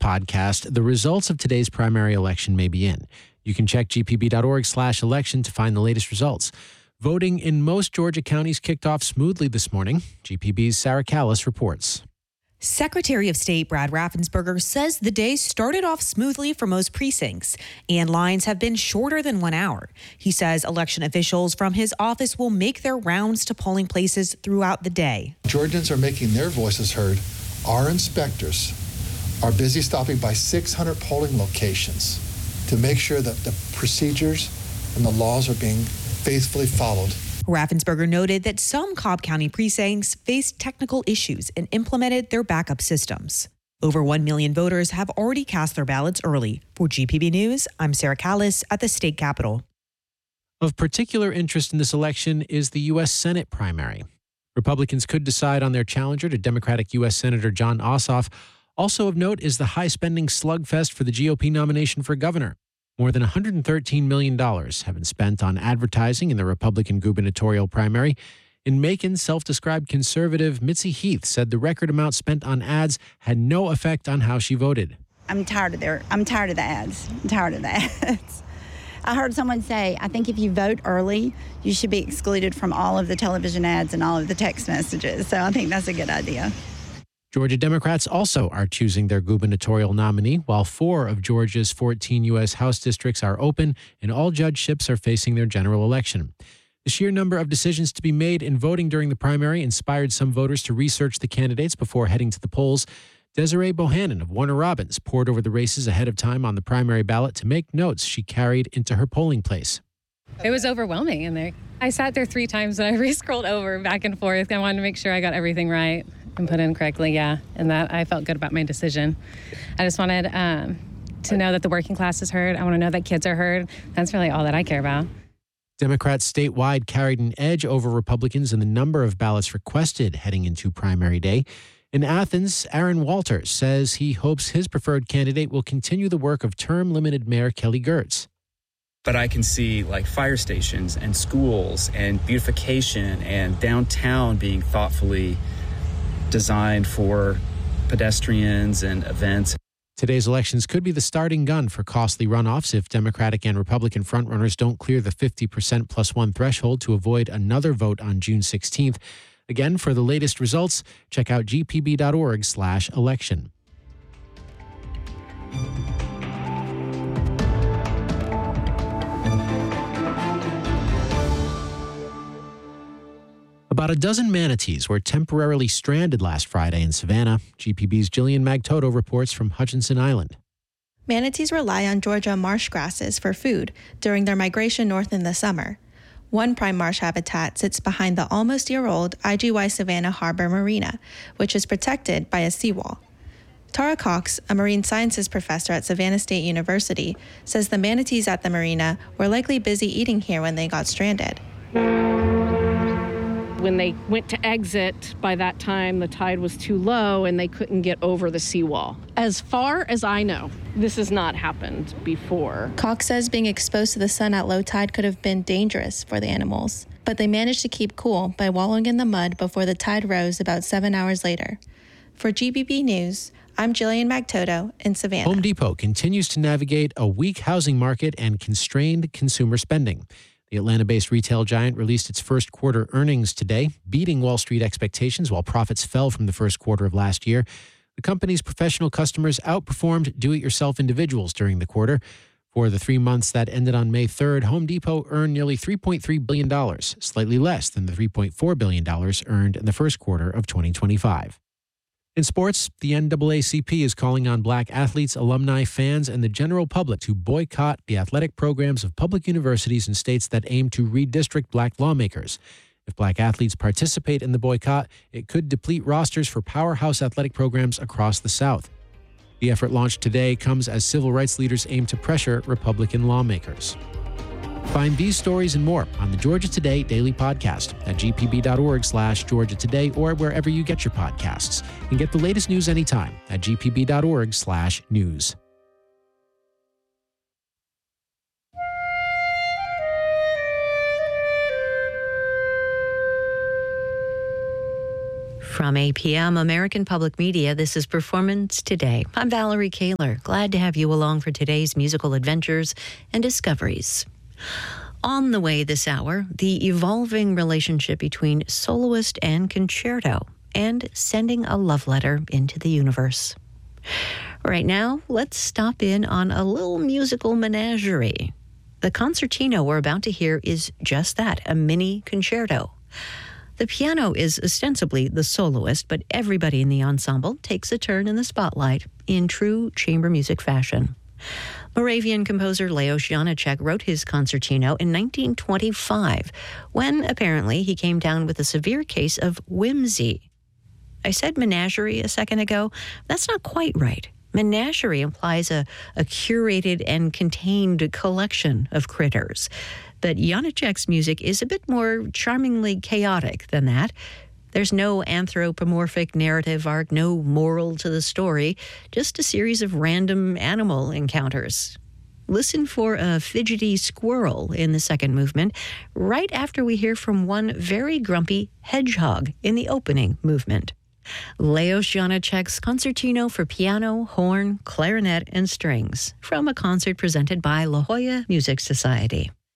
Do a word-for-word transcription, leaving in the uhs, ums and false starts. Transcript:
podcast, the results of today's primary election may be in. You can check gpb.org slash election to find the latest results. Voting in most Georgia counties kicked off smoothly this morning. G P B's Sarah Callis reports. Secretary of State Brad Raffensperger says the day started off smoothly for most precincts, and lines have been shorter than one hour. He says election officials from his office will make their rounds to polling places throughout the day. Georgians are making their voices heard. Our inspectors are busy stopping by six hundred polling locations to make sure that the procedures and the laws are being faithfully followed. Raffensperger noted that some Cobb County precincts faced technical issues and implemented their backup systems. Over one million voters have already cast their ballots early. For G P B News, I'm Sarah Callis at the state capitol. Of particular interest in this election is the U S Senate primary. Republicans could decide on their challenger to Democratic U S Senator Jon Ossoff. Also of note is the high-spending slugfest for the G O P nomination for governor. More than one hundred thirteen million dollars have been spent on advertising in the Republican gubernatorial primary. In Macon, self-described conservative Mitzi Heath said the record amount spent on ads had no effect on how she voted. I'm tired of their, I'm tired of the ads. I'm tired of the ads. I heard someone say, I think if you vote early, you should be excluded from all of the television ads and all of the text messages. So I think that's a good idea. Georgia Democrats also are choosing their gubernatorial nominee, while four of Georgia's fourteen U S House districts are open and all judgeships are facing their general election. The sheer number of decisions to be made in voting during the primary inspired some voters to research the candidates before heading to the polls. Desiree Bohannon of Warner Robins poured over the races ahead of time on the primary ballot to make notes she carried into her polling place. It was overwhelming in there. I sat there three times and I re-scrolled over back and forth. I wanted to make sure I got everything right and put in correctly, yeah, and that I felt good about my decision. I just wanted um, to know that the working class is heard. I want to know that kids are heard. That's really all that I care about. Democrats statewide carried an edge over Republicans in the number of ballots requested heading into primary day. In Athens, Aaron Walters says he hopes his preferred candidate will continue the work of term-limited Mayor Kelly Girtz. But I can see like fire stations and schools and beautification and downtown being thoughtfully designed for pedestrians and events. Today's elections could be the starting gun for costly runoffs if Democratic and Republican frontrunners don't clear the fifty percent plus one threshold to avoid another vote on June sixteenth. Again, for the latest results, check out gpb.org slash election. About a dozen manatees were temporarily stranded last Friday in Savannah. G P B's Jillian Magtoto reports from Hutchinson Island. Manatees rely on Georgia marsh grasses for food during their migration north in the summer. One prime marsh habitat sits behind the almost-year-old I G Y Savannah Harbor Marina, which is protected by a seawall. Tara Cox, a marine sciences professor at Savannah State University, says the manatees at the marina were likely busy eating here when they got stranded. When they went to exit, by that time the tide was too low and they couldn't get over the seawall. As far as I know, this has not happened before. Cox says being exposed to the sun at low tide could have been dangerous for the animals, but they managed to keep cool by wallowing in the mud before the tide rose about seven hours later. For G B B News, I'm Jillian Magtoto in Savannah. Home Depot continues to navigate a weak housing market and constrained consumer spending. The Atlanta-based retail giant released its first quarter earnings today, beating Wall Street expectations while profits fell from the first quarter of last year. The company's professional customers outperformed do-it-yourself individuals during the quarter. For the three months that ended on May third, Home Depot earned nearly three point three billion dollars, slightly less than the three point four billion dollars earned in the first quarter of twenty twenty-five. In sports, the N double A C P is calling on black athletes, alumni, fans, and the general public to boycott the athletic programs of public universities in states that aim to redistrict black lawmakers. If black athletes participate in the boycott, it could deplete rosters for powerhouse athletic programs across the South. The effort launched today comes as civil rights leaders aim to pressure Republican lawmakers. Find these stories and more on the Georgia Today Daily Podcast at gpb.org slash Georgia Today or wherever you get your podcasts. And get the latest news anytime at gpb.org slash news. From A P M American Public Media, this is Performance Today. I'm Valerie Kaler. Glad to have you along for today's musical adventures and discoveries. On the way this hour, the evolving relationship between soloist and concerto, and sending a love letter into the universe. Right now, let's stop in on a little musical menagerie. The concertino we're about to hear is just that, a mini concerto. The piano is ostensibly the soloist, but everybody in the ensemble takes a turn in the spotlight in true chamber music fashion. Moravian composer Leos Janáček wrote his concertino in nineteen twenty-five, when apparently he came down with a severe case of whimsy. I said menagerie a second ago. That's not quite right. Menagerie implies a, a curated and contained collection of critters. But Janáček's music is a bit more charmingly chaotic than that. There's no anthropomorphic narrative arc, no moral to the story, just a series of random animal encounters. Listen for a fidgety squirrel in the second movement, right after we hear from one very grumpy hedgehog in the opening movement. Leos Janáček's Concertino for Piano, Horn, Clarinet, and Strings, from a concert presented by La Jolla Music Society.